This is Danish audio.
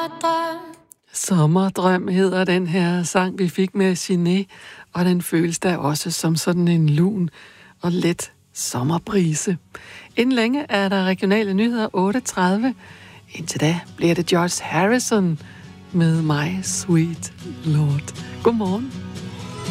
sommerdrøm. Sommerdrøm hedder den her sang, vi fik med Siné, og den føles da også som sådan en lun og let sommerbrise. Inden længe er der regionale nyheder 8:30. Indtil da bliver det George Harrison med My Sweet Lord. Godmorgen.